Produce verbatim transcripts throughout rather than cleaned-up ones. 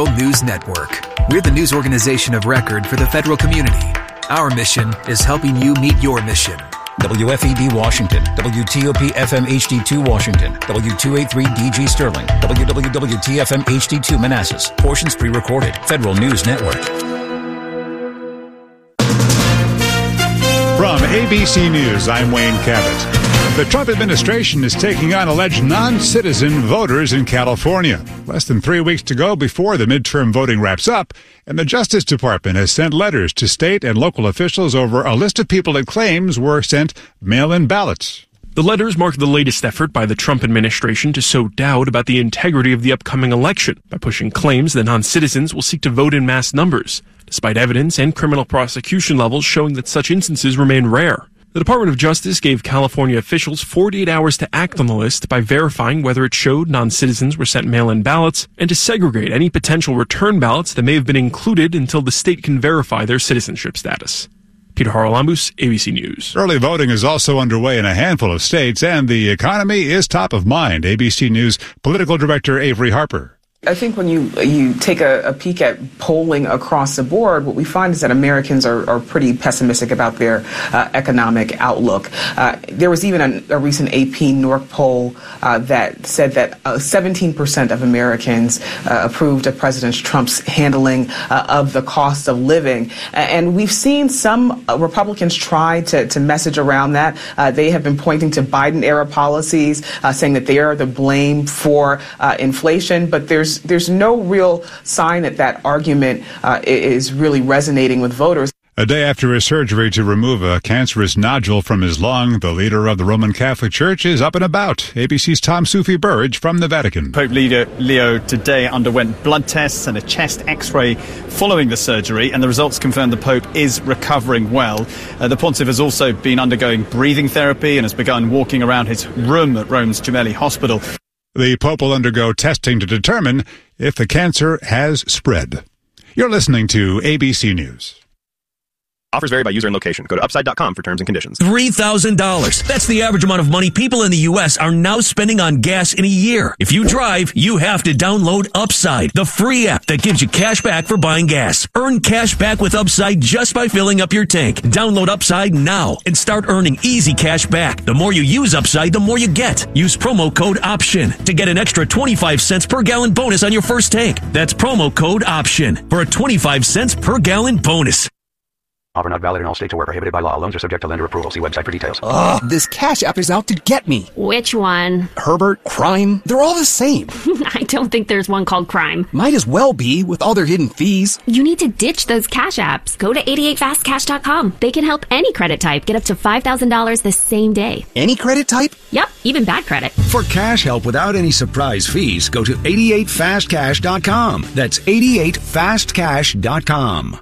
News Network. We're the news organization of record for the federal community. Our mission is helping you meet your mission. W F E D Washington, W T O P F M H D two Washington, W two eighty-three D G Sterling, W W W T F M H D two Manassas. Portions pre-recorded. Federal News Network. From A B C News, I'm Wayne Cabot. The Trump administration is taking on alleged non-citizen voters in California. Less than three weeks to go before the midterm voting wraps up, and the Justice Department has sent letters to state and local officials over a list of people it claims were sent mail-in ballots. The letters mark the latest effort by the Trump administration to sow doubt about the integrity of the upcoming election by pushing claims that non-citizens will seek to vote in mass numbers, despite evidence and criminal prosecution levels showing that such instances remain rare. The Department of Justice gave California officials forty-eight hours to act on the list by verifying whether it showed non-citizens were sent mail-in ballots and to segregate any potential return ballots that may have been included until the state can verify their citizenship status. Peter Haralambous, A B C News. Early voting is also underway in a handful of states, and the economy is top of mind. A B C News political director Avery Harper. I think when you you take a, a peek at polling across the board, what we find is that Americans are, are pretty pessimistic about their uh, economic outlook. Uh, there was even a, a recent A P Norc poll uh, that said that uh, seventeen percent of Americans uh, approved of President Trump's handling uh, of the cost of living. And we've seen some uh, Republicans try to, to message around that. Uh, they have been pointing to Biden-era policies, uh, saying that they are the blame for uh, inflation, but there's There's no real sign that that argument uh, is really resonating with voters. A day after his surgery to remove a cancerous nodule from his lung, the leader of the Roman Catholic Church is up and about. A B C's Tom Sufi Burridge from the Vatican. Pope Leo, Leo today underwent blood tests and a chest x-ray following the surgery, and the results confirm the Pope is recovering well. Uh, the Pontiff has also been undergoing breathing therapy and has begun walking around his room at Rome's Gemelli Hospital. The Pope will undergo testing to determine if the cancer has spread. You're listening to A B C News. Offers vary by user and location. Go to upside dot com for terms and conditions. three thousand dollars. That's the average amount of money people in the U S are now spending on gas in a year. If you drive, you have to download Upside, the free app that gives you cash back for buying gas. Earn cash back with Upside just by filling up your tank. Download Upside now and start earning easy cash back. The more you use Upside, the more you get. Use promo code OPTION to get an extra twenty-five cents per gallon bonus on your first tank. That's promo code OPTION for a twenty-five cents per gallon bonus. Offer not valid in all states or where prohibited by law. Loans are subject to lender approval. See website for details. Ugh, this Cash App is out to get me. Which one? Herbert, Crime, they're all the same. I don't think there's one called Crime. Might as well be, with all their hidden fees. You need to ditch those Cash Apps. Go to eighty-eight fast cash dot com. They can help any credit type get up to five thousand dollars the same day. Any credit type? Yep, even bad credit. For cash help without any surprise fees, go to eighty-eight fast cash dot com. That's eighty-eight fast cash dot com.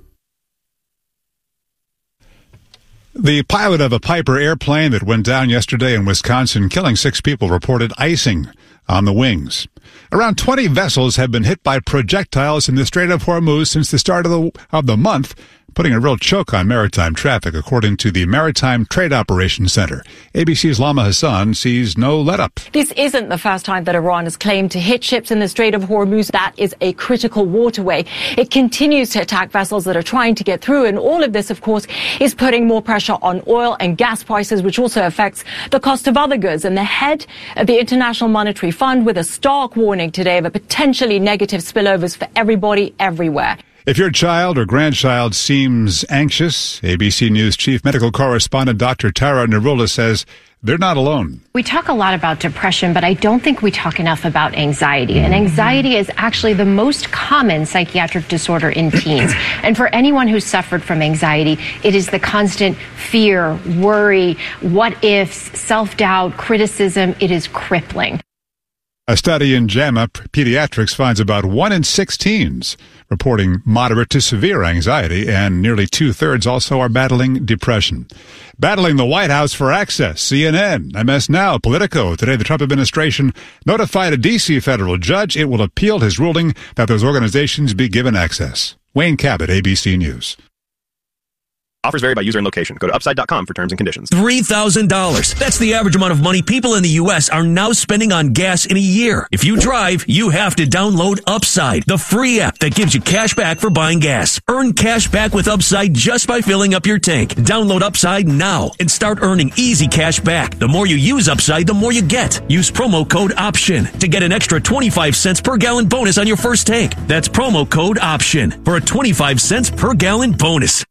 The pilot of a Piper airplane that went down yesterday in Wisconsin, killing six people, reported icing on the wings. Around twenty vessels have been hit by projectiles in the Strait of Hormuz since the start of the, of the month, putting a real choke on maritime traffic, according to the Maritime Trade Operations Center. A B C's Lama Hassan sees no let-up. This isn't the first time that Iran has claimed to hit ships in the Strait of Hormuz. That is a critical waterway. It continues to attack vessels that are trying to get through, and all of this, of course, is putting more pressure on oil and gas prices, which also affects the cost of other goods. And the head of the International Monetary Fund with a stark warning today of a potentially negative spillovers for everybody everywhere. If your child or grandchild seems anxious, A B C News chief medical correspondent Doctor Tara Narula says they're not alone. We talk a lot about depression, but I don't think we talk enough about anxiety. And anxiety is actually the most common psychiatric disorder in teens. And for anyone who's suffered from anxiety, it is the constant fear, worry, what ifs, self-doubt, criticism. It is crippling. A study in JAMA Pediatrics finds about one in six teens reporting moderate to severe anxiety, and nearly two-thirds also are battling depression. Battling the White House for access, C N N, M S Now, Politico. Today, the Trump administration notified a D C federal judge it will appeal his ruling that those organizations be given access. Wayne Cabot, A B C News. Offers vary by user and location. Go to upside dot com for terms and conditions. three thousand dollars. That's the average amount of money people in the U S are now spending on gas in a year. If you drive, you have to download Upside, the free app that gives you cash back for buying gas. Earn cash back with Upside just by filling up your tank. Download Upside now and start earning easy cash back. The more you use Upside, the more you get. Use promo code OPTION to get an extra twenty-five cents per gallon bonus on your first tank. That's promo code OPTION for a twenty-five cents per gallon bonus.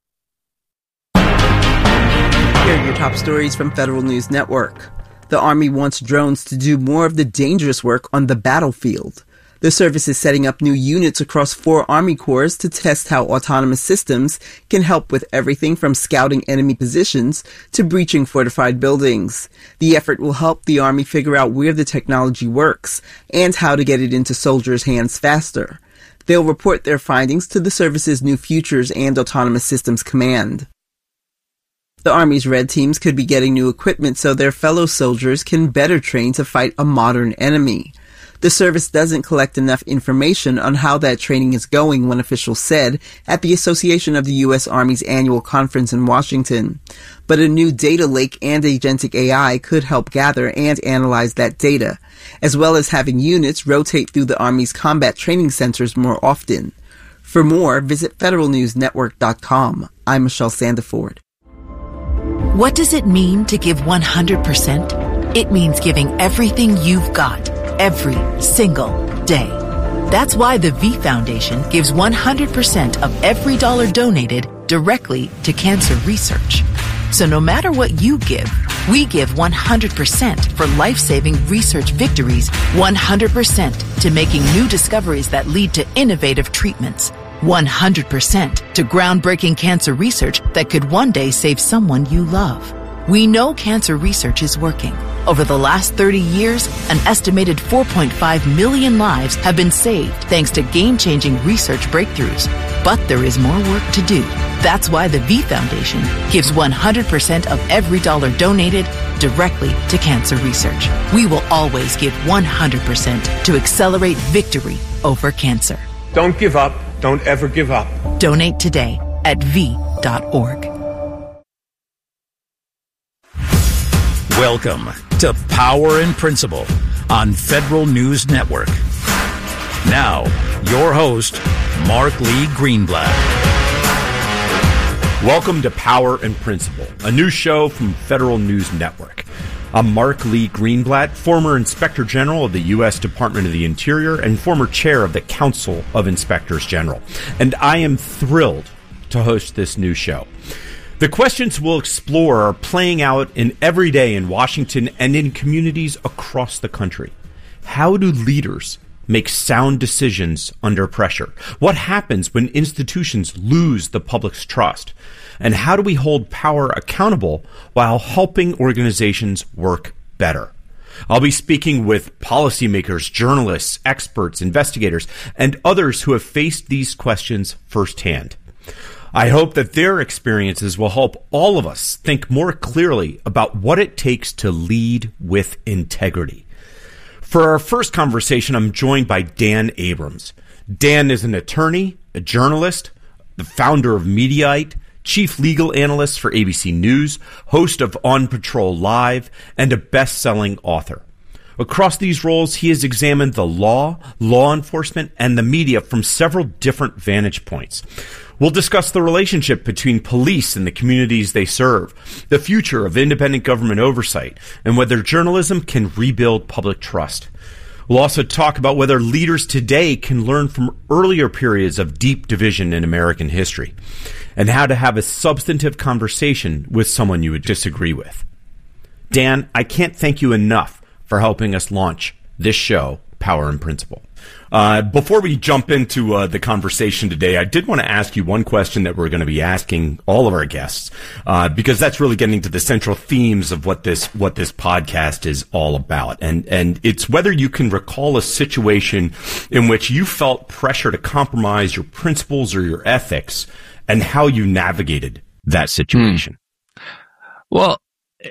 Here are your top stories from Federal News Network. The Army wants drones to do more of the dangerous work on the battlefield. The service is setting up new units across four Army corps to test how autonomous systems can help with everything from scouting enemy positions to breaching fortified buildings. The effort will help the Army figure out where the technology works and how to get it into soldiers' hands faster. They'll report their findings to the service's new Futures and Autonomous Systems Command. The Army's Red Teams could be getting new equipment so their fellow soldiers can better train to fight a modern enemy. The service doesn't collect enough information on how that training is going, one official said at the Association of the U S Army's annual conference in Washington. But a new data lake and agentic A I could help gather and analyze that data, as well as having units rotate through the Army's combat training centers more often. For more, visit federal news network dot com. I'm Michelle Sandiford. What does it mean to give one hundred percent? It means giving everything you've got, every single day. That's why the V Foundation gives one hundred percent of every dollar donated directly to cancer research. So no matter what you give, we give one hundred percent for life-saving research victories, one hundred percent to making new discoveries that lead to innovative treatments, one hundred percent to groundbreaking cancer research that could one day save someone you love. We know cancer research is working. Over the last thirty years, an estimated four point five million lives have been saved thanks to game-changing research breakthroughs. But there is more work to do. That's why the V Foundation gives one hundred percent of every dollar donated directly to cancer research. We will always give one hundred percent to accelerate victory over cancer. Don't give up. Don't ever give up. Donate today at v dot org. Welcome to Power and Principle on Federal News Network. Now, your host, Mark Lee Greenblatt. Welcome to Power and Principle, a new show from Federal News Network. I'm Mark Lee Greenblatt, former Inspector General of the U S Department of the Interior and former chair of the Council of Inspectors General. And I am thrilled to host this new show. The questions we'll explore are playing out in every day in Washington and in communities across the country. How do leaders make sound decisions under pressure? What happens when institutions lose the public's trust? And how do we hold power accountable while helping organizations work better? I'll be speaking with policymakers, journalists, experts, investigators, and others who have faced these questions firsthand. I hope that their experiences will help all of us think more clearly about what it takes to lead with integrity. For our first conversation, I'm joined by Dan Abrams. Dan is an attorney, a journalist, the founder of Mediaite, chief legal analyst for A B C News, host of On Patrol Live, and a best-selling author. Across these roles, he has examined the law, law enforcement, and the media from several different vantage points. We'll discuss the relationship between police and the communities they serve, the future of independent government oversight, and whether journalism can rebuild public trust. We'll also talk about whether leaders today can learn from earlier periods of deep division in American history, and how to have a substantive conversation with someone you would disagree with. Dan, I can't thank you enough for helping us launch this show, Power and Principle. Uh, before we jump into uh, the conversation today, I did want to ask you one question that we're going to be asking all of our guests, uh, because that's really getting to the central themes of what this what this podcast is all about, and and it's whether you can recall a situation in which you felt pressure to compromise your principles or your ethics, and how you navigated that situation. Mm. Well,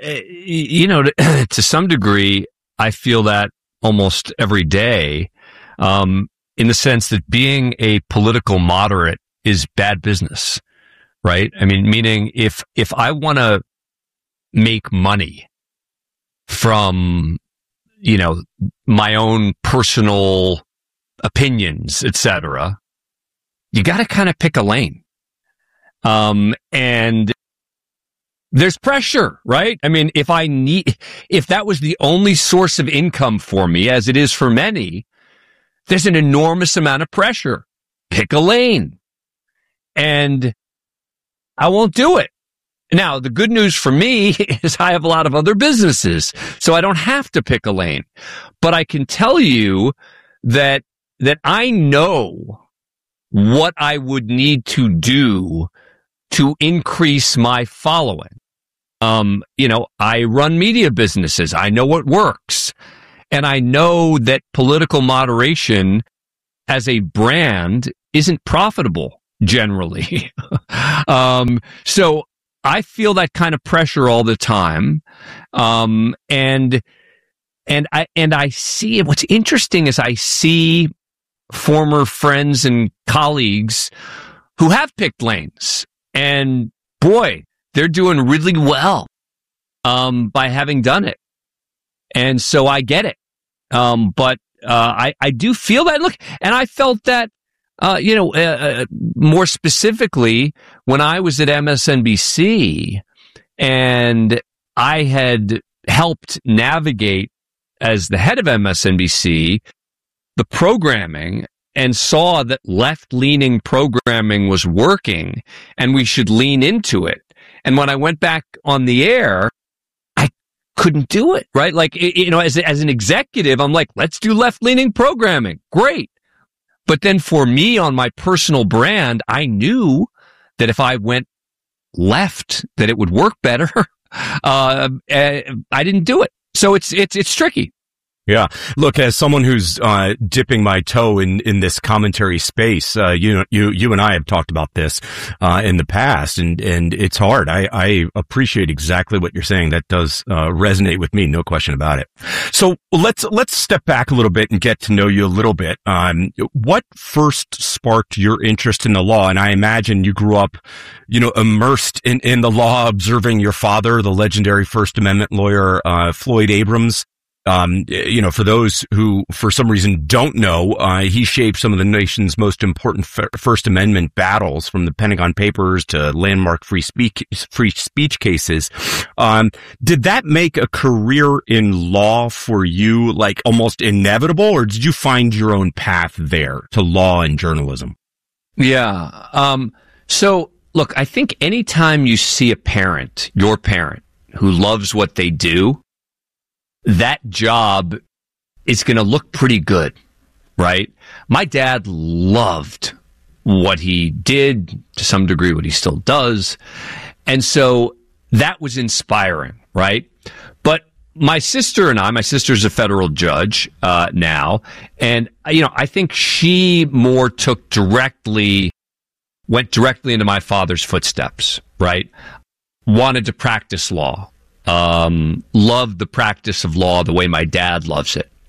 you know, to, to some degree, I feel that almost every day. Um, in the sense that being a political moderate is bad business. right? I mean, meaning if, if I want to make money from, you know, my own personal opinions, et cetera, you got to kind of pick a lane. Um, and there's pressure, right? I mean, if I need, if that was the only source of income for me, as it is for many, there's an enormous amount of pressure. Pick a lane. And I won't do it. Now, the good news for me is I have a lot of other businesses, so I don't have to pick a lane. But I can tell you that, that I know what I would need to do to increase my following. Um, you know, I run media businesses. I know what works. And I know that political moderation as a brand isn't profitable generally. um, so I feel that kind of pressure all the time. Um, and, and I, and I see, what's interesting is I see former friends and colleagues who have picked lanes, and boy, they're doing really well, um, by having done it. And so I get it. Um, but, uh, I, I do feel that. Look, and I felt that, uh, you know, uh, uh, more specifically when I was at M S N B C and I had helped navigate as the head of M S N B C, the programming, and saw that left-leaning programming was working and we should lean into it. And when I went back on the air, I couldn't do it, right? Like, you know, as, as an executive, I'm like, let's do left-leaning programming. Great. But then for me on my personal brand, I knew that if I went left, that it would work better. uh, I didn't do it. So it's, it's, it's tricky. Yeah. Look, as someone who's uh dipping my toe in in this commentary space, uh you you you and I have talked about this uh in the past, and and it's hard. I I appreciate exactly what you're saying. That does uh resonate with me, no question about it. So let's let's step back a little bit and get to know you a little bit. Um what first sparked your interest in the law? And I imagine you grew up, you know, immersed in in the law, observing your father, the legendary First Amendment lawyer uh Floyd Abrams. Um, you know, for those who, for some reason, don't know, uh, he shaped some of the nation's most important f- First Amendment battles, from the Pentagon Papers to landmark free speech, free speech cases. Um, did that make a career in law for you, like, almost inevitable, or did you find your own path there to law and journalism? Yeah. Um, so, look, I think anytime you see a parent, your parent, who loves what they do, that job is going to look pretty good, right? My dad loved what he did, to some degree what he still does. And so that was inspiring, right? But my sister and I, my sister's a federal judge uh, now, and, you know, I think she more took directly, went directly into my father's footsteps, right? Wanted to practice law. Um, loved the practice of law the way my dad loves it.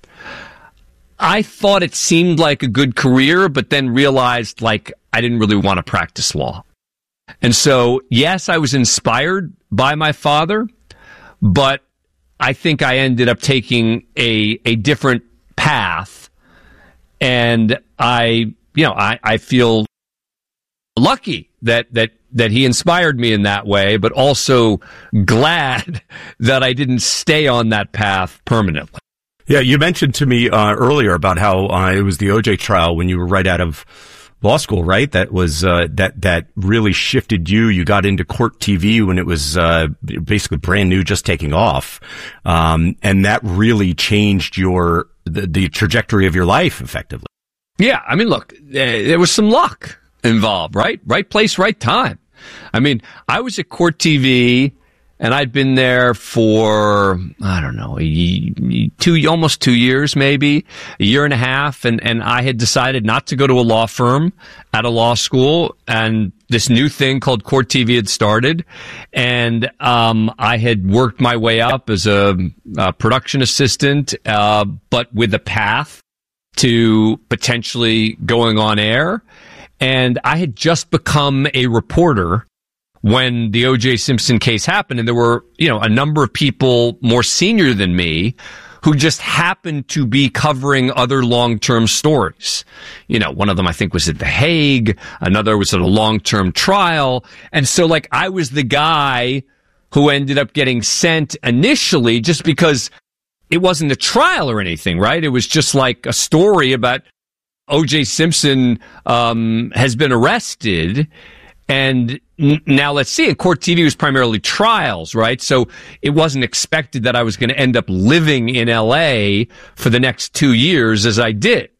I thought it seemed like a good career, but then realized, like, I didn't really want to practice law. And so, yes, I was inspired by my father, but I think I ended up taking a, a different path. And I, you know, I, I feel lucky that, that, that he inspired me in that way, but also glad that I didn't stay on that path permanently. Yeah, you mentioned to me uh, earlier about how uh, it was the O J trial when you were right out of law school, right? That was uh, that that really shifted you. You got into court T V when it was uh, basically brand new, just taking off, um, and that really changed your the, the trajectory of your life, effectively. Yeah, I mean, look, there was some luck involved, right? Right place, right time. I mean, I was at Court T V, and I'd been there for, I don't know, two, almost two years, maybe, a year and a half, and, and I had decided not to go to a law firm at a law school, and this new thing called Court T V had started, and um, I had worked my way up as a, a production assistant, uh, but with a path to potentially going on air. And I had just become a reporter when the O J Simpson case happened, and there were, you know, a number of people more senior than me who just happened to be covering other long-term stories. You know, one of them I think was at The Hague, another was at a long-term trial, and so like I was the guy who ended up getting sent initially just because it wasn't a trial or anything, right? It was just like a story about O J Simpson um has been arrested. And n- now let's see, and Court T V was primarily trials, right? So it wasn't expected that I was going to end up living in L A for the next two years as I did.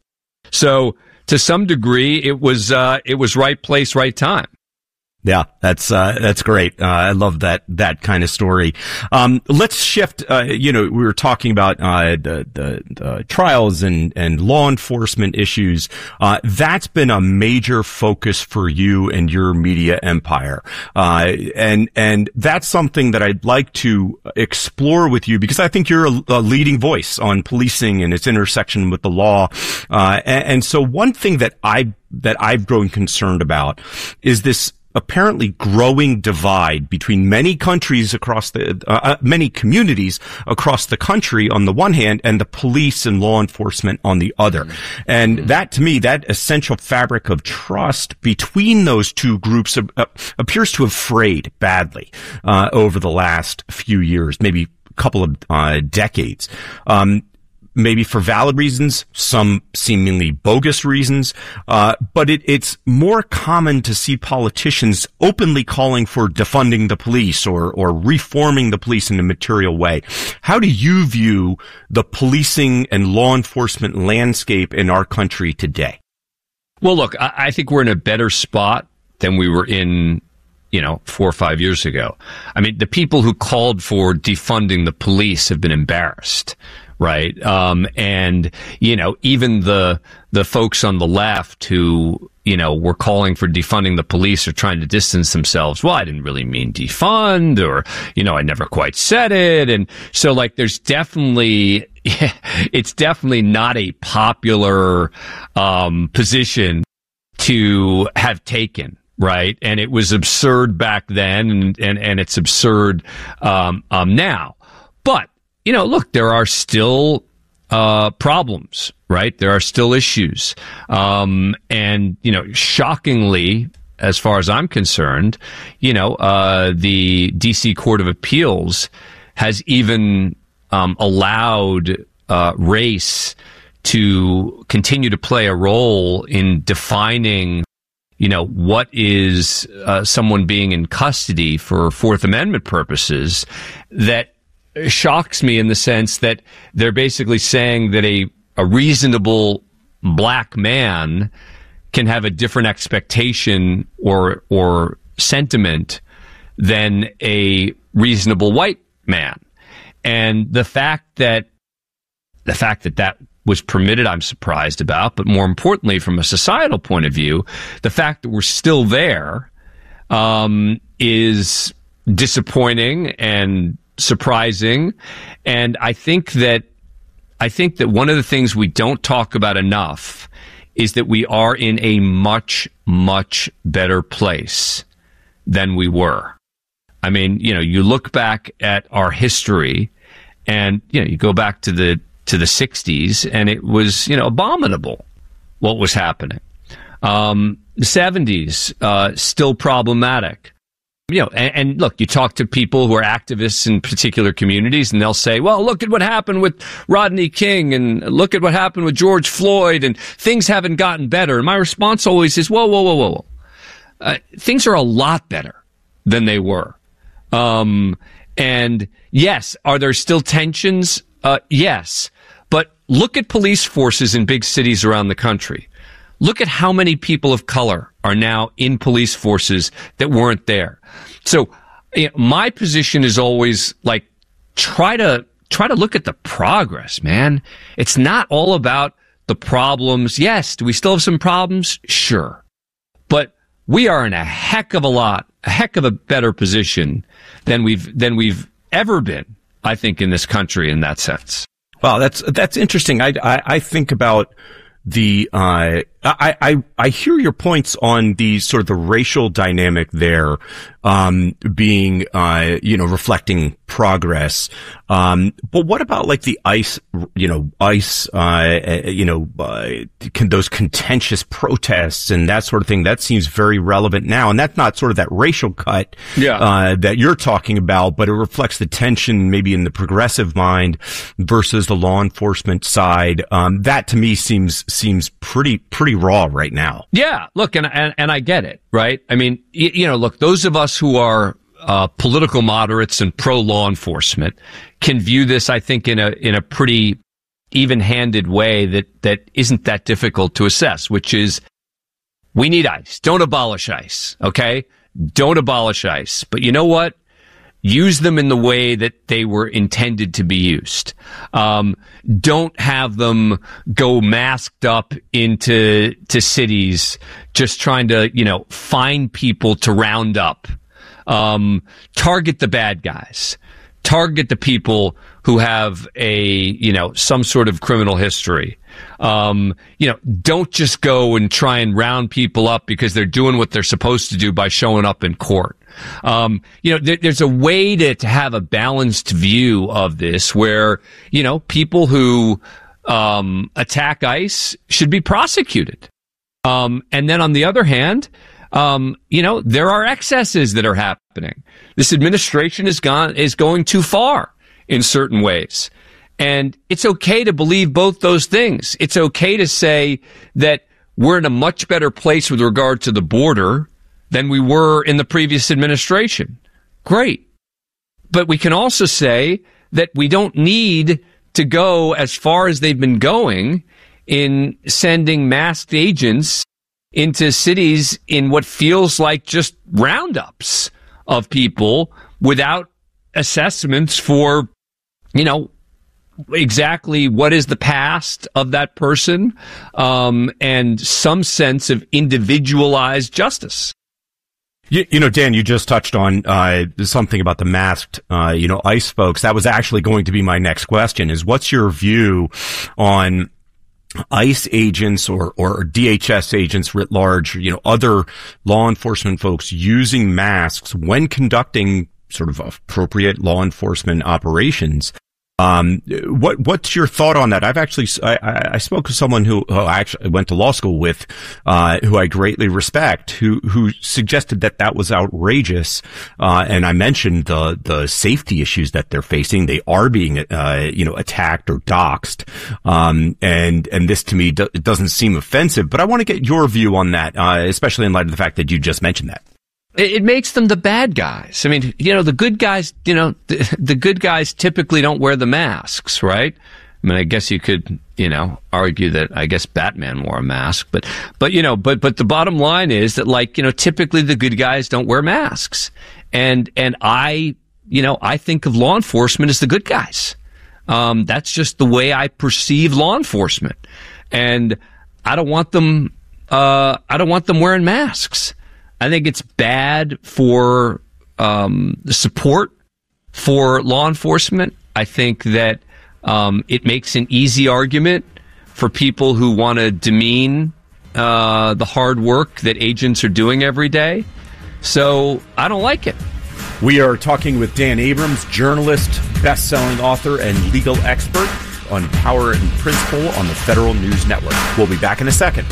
So to some degree, it was, uh, it was right place, right time. Yeah, that's, uh, that's great. Uh, I love that, that kind of story. Um, let's shift, uh, you know, we were talking about, uh, the, the, the trials and, and law enforcement issues. Uh, that's been a major focus for you and your media empire. Uh, and, and that's something that I'd like to explore with you because I think you're a, a leading voice on policing and its intersection with the law. Uh, and, and so one thing that I, that I've grown concerned about is this apparently growing divide between many countries across the, uh, many communities across the country on the one hand and the police and law enforcement on the other. And that, to me, that essential fabric of trust between those two groups uh, appears to have frayed badly, uh, over the last few years, maybe a couple of, uh, decades. Um, Maybe for valid reasons, some seemingly bogus reasons, uh, but it, it's more common to see politicians openly calling for defunding the police or, or reforming the police in a material way. How do you view the policing and law enforcement landscape in our country today? Well, look, I, I think we're in a better spot than we were in, you know, four or five years ago. I mean, the people who called for defunding the police have been embarrassed. Right. Um, and, you know, even the, the folks on the left who, you know, were calling for defunding the police are trying to distance themselves. Well, I didn't really mean defund, or, you know, I never quite said it. And so like, there's definitely, it's definitely not a popular, um, position to have taken. Right. And it was absurd back then, and, and, and it's absurd, um, um, now. But, you know, look, there are still uh problems, right? There are still issues. Um and, you know, shockingly, as far as I'm concerned, you know, uh the D C Court of Appeals has even um allowed uh race to continue to play a role in defining, you know, what is uh, someone being in custody for Fourth Amendment purposes. That shocks me in the sense that they're basically saying that a, a reasonable black man can have a different expectation or, or sentiment than a reasonable white man. And the fact that, the fact that that was permitted, I'm surprised about, but more importantly, from a societal point of view, the fact that we're still there, um, is disappointing and surprising. And I think that I think that one of the things we don't talk about enough is that we are in a much, much better place than we were. I mean, you know, you look back at our history and, you know, you go back to the to the sixties and it was, you know, abominable what was happening. Um, the seventies, uh, still problematic. You know, and, and look, you talk to people who are activists in particular communities and they'll say, well, look at what happened with Rodney King and look at what happened with George Floyd and things haven't gotten better. And my response always is, whoa, whoa, whoa, whoa, whoa. Uh, things are a lot better than they were. Um, and yes, are there still tensions? Uh, yes. But look at police forces in big cities around the country. Look at how many people of color are now in police forces that weren't there. So you know, my position is always like, try to, try to look at the progress, man. It's not all about the problems. Yes. Do we still have some problems? Sure. But we are in a heck of a lot, a heck of a better position than we've, than we've ever been, I think, in this country in that sense. Wow. That's, that's interesting. I, I, I think about the, uh, I, I, I hear your points on the sort of the racial dynamic there, um, being, uh, you know, reflecting progress. Um, but what about like the ICE, you know, ICE, uh, you know, uh, can those contentious protests and that sort of thing? That seems very relevant now. And that's not sort of that racial cut, yeah. uh, that you're talking about, but it reflects the tension maybe in the progressive mind versus the law enforcement side. Um, that to me seems, seems pretty, pretty raw right now. Yeah. Look, and, and, and I get it, right? I mean, you, you know, look, those of us who are, uh, political moderates and pro law enforcement can view this, I think, in a, in a pretty even-handed way that, that isn't that difficult to assess, which is we need ICE. Don't abolish ICE. Okay. Don't abolish ICE. But you know what? Use them in the way that they were intended to be used. Um, don't have them go masked up into to cities just trying to, you know, find people to round up. Um, target the bad guys. Target the people who have a, you know, some sort of criminal history. Um, you know, don't just go and try and round people up because they're doing what they're supposed to do by showing up in court. Um, you know, there, there's a way to, to have a balanced view of this where, you know, people who, um, attack ICE should be prosecuted. Um, and then on the other hand, um, you know, there are excesses that are happening. This administration is gone, is going too far in certain ways. And it's okay to believe both those things. It's okay to say that we're in a much better place with regard to the border than we were in the previous administration. Great. But we can also say that we don't need to go as far as they've been going in sending masked agents into cities in what feels like just roundups of people without assessments for, you know, exactly what is the past of that person, um, and some sense of individualized justice. You, you know, Dan, you just touched on uh something about the masked, uh, you know, ICE folks. That was actually going to be my next question, is what's your view on ICE agents or, or D H S agents writ large, you know, other law enforcement folks using masks when conducting sort of appropriate law enforcement operations? Um, what, what's your thought on that? I've actually, I, I spoke to someone who, who I actually went to law school with, uh, who I greatly respect, who, who suggested that that was outrageous. Uh, and I mentioned the, the safety issues that they're facing. They are being, uh, you know, attacked or doxxed. Um, and, and this to me do, it doesn't seem offensive, but I want to get your view on that, uh, especially in light of the fact that you just mentioned that. It makes them the bad guys. I mean, you know, the good guys, you know, the, the good guys typically don't wear the masks, right? I mean, I guess you could, you know, argue that I guess Batman wore a mask, but, but, you know, but, but the bottom line is that, like, you know, typically the good guys don't wear masks. And, and I, you know, I think of law enforcement as the good guys. Um, that's just the way I perceive law enforcement. And I don't want them, uh, I don't want them wearing masks. I think it's bad for um, the support for law enforcement. I think that um, it makes an easy argument for people who want to demean uh, the hard work that agents are doing every day. So I don't like it. We are talking with Dan Abrams, journalist, best-selling author, and legal expert on Power and Principle on the Federal News Network. We'll be back in a second.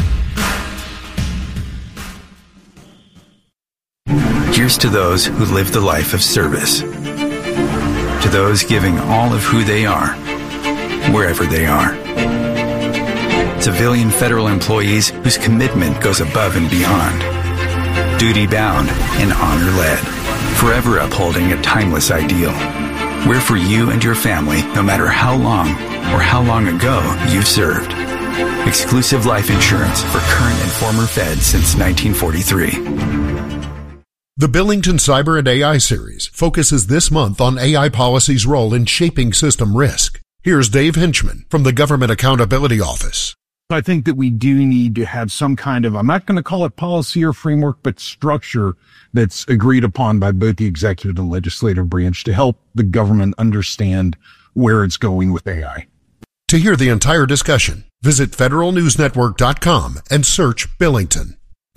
Here's to those who live the life of service. To those giving all of who they are, wherever they are. Civilian federal employees whose commitment goes above and beyond. Duty-bound and honor-led. Forever upholding a timeless ideal. We're for you and your family, no matter how long or how long ago you've served. Exclusive life insurance for current and former feds since nineteen forty-three. The Billington Cyber and A I series focuses this month on A I policy's role in shaping system risk. Here's Dave Hinchman from the Government Accountability Office. I think that we do need to have some kind of, I'm not going to call it policy or framework, but structure that's agreed upon by both the executive and legislative branch to help the government understand where it's going with A I. To hear the entire discussion, visit federal news network dot com and search Billington.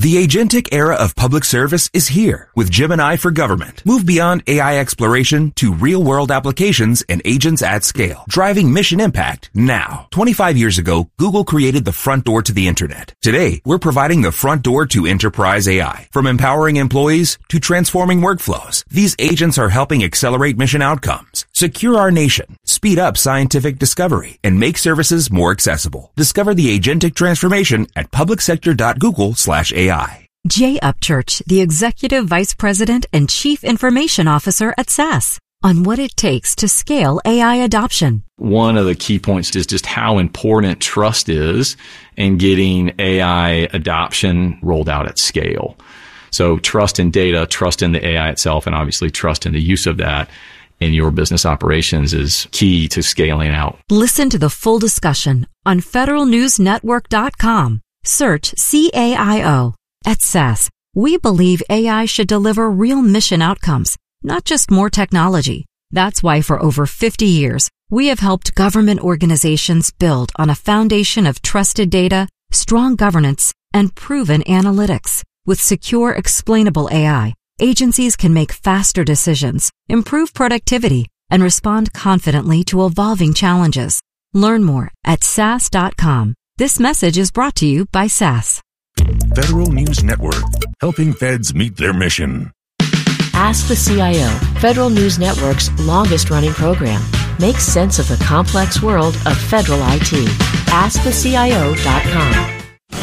The agentic era of public service is here with Gemini for Government. Move beyond A I exploration to real-world applications and agents at scale, driving mission impact now. twenty-five years ago, Google created the front door to the internet. Today, we're providing the front door to enterprise A I. From empowering employees to transforming workflows, these agents are helping accelerate mission outcomes, secure our nation, speed up scientific discovery, and make services more accessible. Discover the agentic transformation at publicsector.google slash AI. Jay Upchurch, the Executive Vice President and Chief Information Officer at S A S, on what it takes to scale A I adoption. One of the key points is just how important trust is in getting A I adoption rolled out at scale. So trust in data, trust in the A I itself, and obviously trust in the use of that in your business operations is key to scaling out. Listen to the full discussion on federal news network dot com. Search C A I O. At S A S, we believe A I should deliver real mission outcomes, not just more technology. That's why for over fifty years, we have helped government organizations build on a foundation of trusted data, strong governance, and proven analytics. With secure, explainable A I, agencies can make faster decisions, improve productivity, and respond confidently to evolving challenges. Learn more at S A S dot com. This message is brought to you by S A S. Federal News Network, helping feds meet their mission. Ask the C I O, Federal News Network's longest-running program. Make sense of the complex world of federal I T. ask the C I O dot com.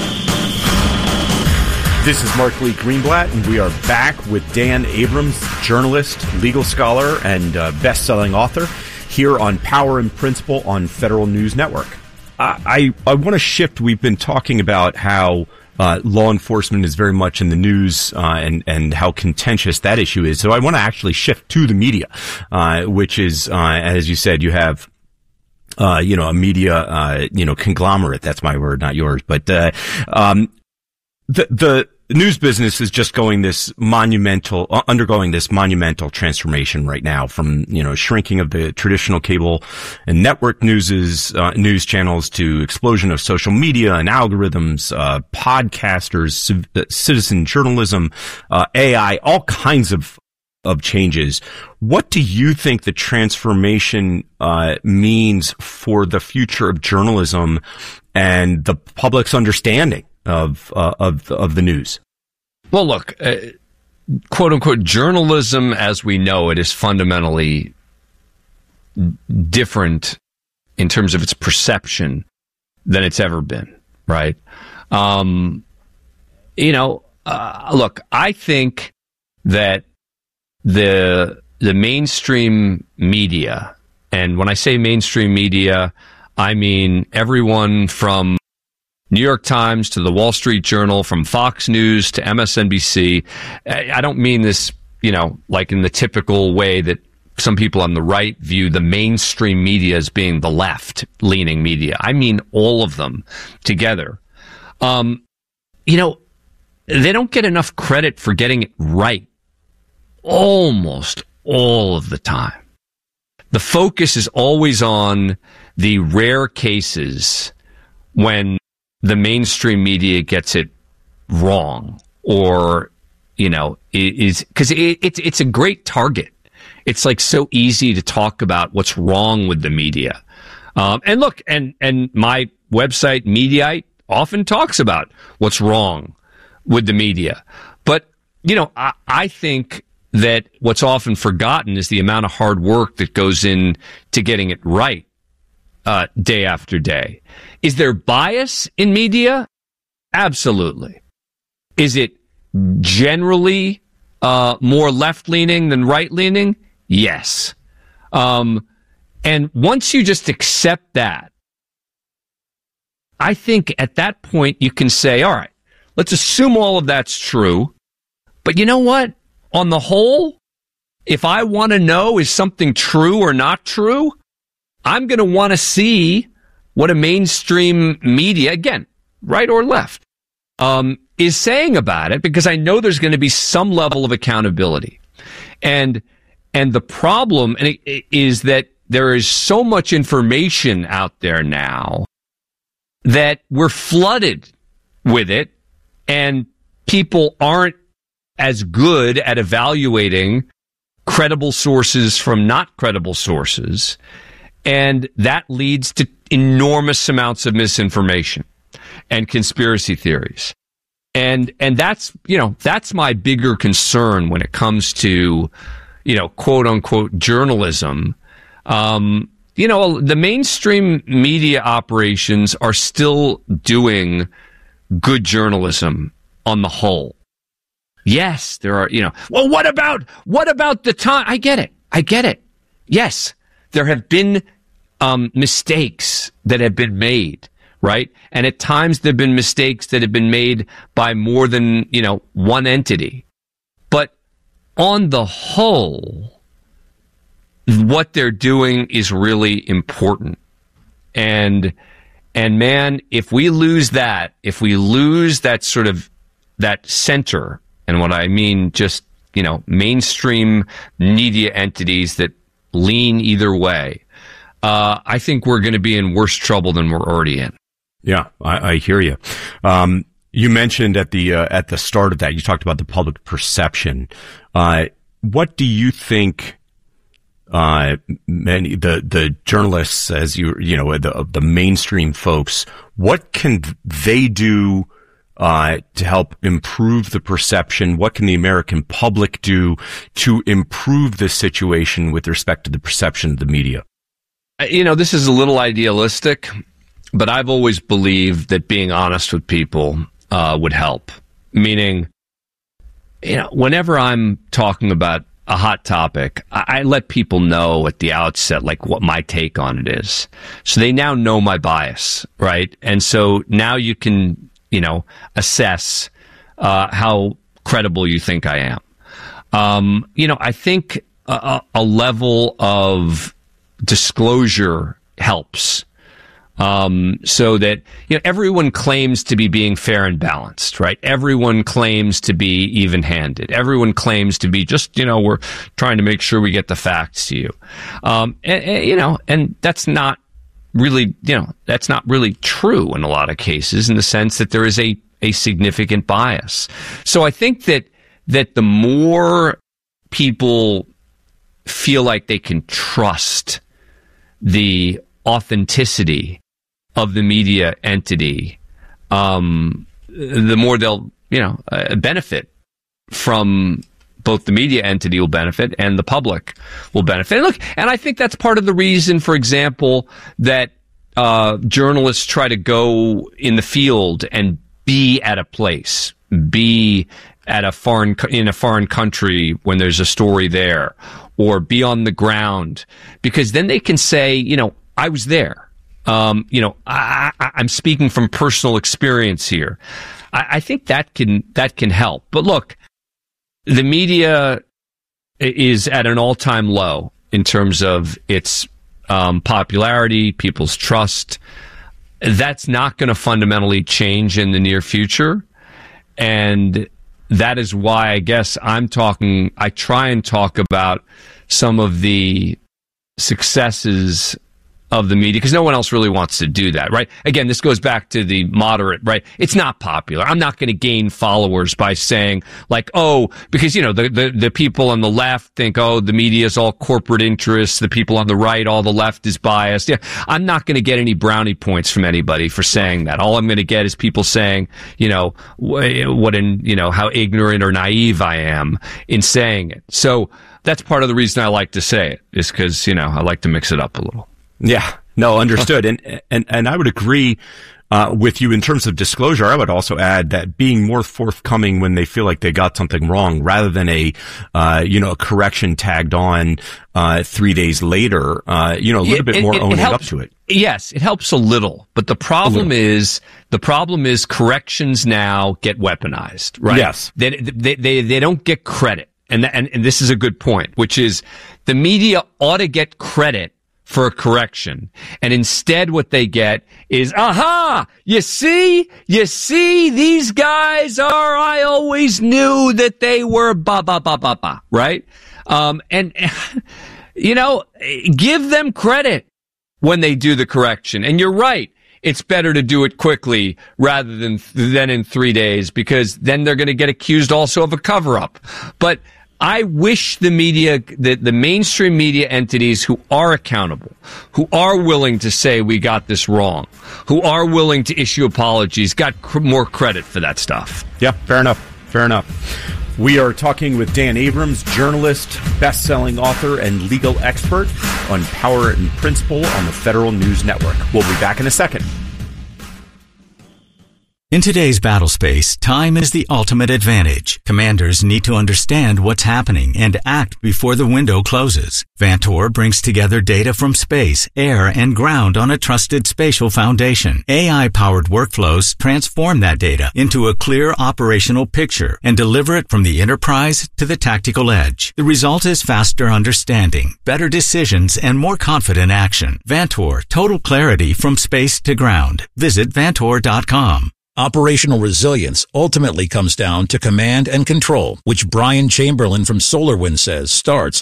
This is Mark Lee Greenblatt, and we are back with Dan Abrams, journalist, legal scholar, and uh, best-selling author, here on Power and Principle on Federal News Network. I, I, I want to shift. We've been talking about how uh, law enforcement is very much in the news uh, and, and how contentious that issue is. So I want to actually shift to the media, uh, which is, uh, as you said, you have uh, you know, a media, uh, you know, conglomerate. That's my word, not yours. But uh, um, the the news business is just going this monumental, uh, undergoing this monumental transformation right now, from, you know, shrinking of the traditional cable and network newses, uh, news channels to explosion of social media and algorithms, uh, podcasters, civ- uh, citizen journalism, uh, A I, all kinds of, of changes. What do you think the transformation, uh, means for the future of journalism and the public's understanding of, uh, of, of the news? Well, look, uh, quote unquote, journalism as we know it is fundamentally different in terms of its perception than it's ever been, right? Um, you know, uh, look, I think that the, the mainstream media, and when I say mainstream media, I mean everyone from New York Times to the Wall Street Journal, from Fox News to M S N B C. I don't mean this, you know, like in the typical way that some people on the right view the mainstream media as being the left-leaning media. I mean all of them together. Um, you know, they don't get enough credit for getting it right almost all of the time. The focus is always on the rare cases when the mainstream media gets it wrong, or, you know, is because it, it's it's a great target. It's like so easy to talk about what's wrong with the media. Um, and look, and and my website Mediaite often talks about what's wrong with the media. But, you know, I, I think that what's often forgotten is the amount of hard work that goes in to getting it right. Uh, day after day. Is there bias in media? Absolutely. Is it generally uh, more left-leaning than right-leaning? Yes. Um, and once you just accept that, I think at that point you can say, all right, let's assume all of that's true. But you know what? On the whole, if I want to know is something true or not true, I'm going to want to see what a mainstream media, again, right or left, um, is saying about it, because I know there's going to be some level of accountability. And and the problem is that there is so much information out there now that we're flooded with it, and people aren't as good at evaluating credible sources from not credible sources, and that leads to enormous amounts of misinformation and conspiracy theories. And and that's, you know, that's my bigger concern when it comes to, you know, quote unquote journalism. Um, you know, the mainstream media operations are still doing good journalism on the whole. Yes, there are, you know, well, what about, what about the time? I get it. I get it. Yes, there have been um, mistakes that have been made, right? And at times there have been mistakes that have been made by more than, you know, one entity. But on the whole, what they're doing is really important. And, and man, if we lose that, if we lose that sort of, that center, and what I mean, just, you know, mainstream media entities that lean either way, uh, I think we're going to be in worse trouble than we're already in. Yeah, I, I hear you. Um, you mentioned at the uh, at the start of that, you talked about the public perception. Uh, what do you think? Uh, many the the journalists, as you you know, the the mainstream folks, what can they do Uh, to help improve the perception? What can the American public do to improve this situation with respect to the perception of the media? You know, this is a little idealistic, but I've always believed that being honest with people uh, would help. Meaning, you know, whenever I'm talking about a hot topic, I, I let people know at the outset, like, what my take on it is. So they now know my bias, right? And so now you can, you know, assess uh, how credible you think I am. Um, you know, I think a, a level of disclosure helps, um, so that, you know, everyone claims to be being fair and balanced, right? Everyone claims to be even-handed. Everyone claims to be just, you know, we're trying to make sure we get the facts to you. Um, and, and, you know, and that's not really, you know, that's not really true in a lot of cases, in the sense that there is a, a significant bias. So I think that, that the more people feel like they can trust the authenticity of the media entity, um, the more they'll, you know, uh, benefit from, both the media entity will benefit and the public will benefit. And look, and I think that's part of the reason, for example, that uh, journalists try to go in the field and be at a place, be at a foreign, in a foreign country when there's a story there, or be on the ground, because then they can say, you know, I was there. Um, you know, I, I, I'm speaking from personal experience here. I, I think that can, that can help. But look, the media is at an all-time low in terms of its um, popularity, people's trust. That's not going to fundamentally change in the near future. And that is why I guess I'm talking, I try and talk about some of the successes of the media, because no one else really wants to do that, right? Again, this goes back to the moderate, right? It's not popular. I'm not going to gain followers by saying, like, oh, because, you know, the, the, the people on the left think, oh, the media is all corporate interests. The people on the right, all the left is biased. Yeah, I'm not going to get any brownie points from anybody for saying that. All I'm going to get is people saying, you know, what in, you know, how ignorant or naive I am in saying it. So that's part of the reason I like to say it, is because, you know, I like to mix it up a little. Yeah, no, understood. and, and, and I would agree, uh, with you in terms of disclosure. I would also add that being more forthcoming when they feel like they got something wrong, rather than a, uh, you know, a correction tagged on, uh, three days later, uh, you know, a little it, bit it, more it, owning it up to it. Yes, it helps a little. But the problem is, the problem is corrections now get weaponized, right? Yes. They, they, they, they don't get credit. And, and, and this is a good point, which is the media ought to get credit for a correction. And instead what they get is, aha, you see, you see, these guys are, I always knew that they were ba, ba, ba, ba, ba, right? Um, and, you know, give them credit when they do the correction. And you're right. it's better to do it quickly rather than than in three days because then they're going to get accused also of a cover-up. But I wish the media, the, the mainstream media entities who are accountable, who are willing to say we got this wrong, who are willing to issue apologies, got cr- more credit for that stuff. Yeah, fair enough. Fair enough. We are talking with Dan Abrams, journalist, best-selling author, and legal expert on Power and Principle on the Federal News Network. We'll be back in a second. In today's battle space, time is the ultimate advantage. Commanders need to understand what's happening and act before the window closes. Vantor brings together data from space, air, and ground on a trusted spatial foundation. A I-powered workflows transform that data into a clear operational picture and deliver it from the enterprise to the tactical edge. The result is faster understanding, better decisions, and more confident action. Vantor, total clarity from space to ground. Visit Vantor dot com. Operational resilience ultimately comes down to command and control, which Brian Chamberlain from SolarWinds says starts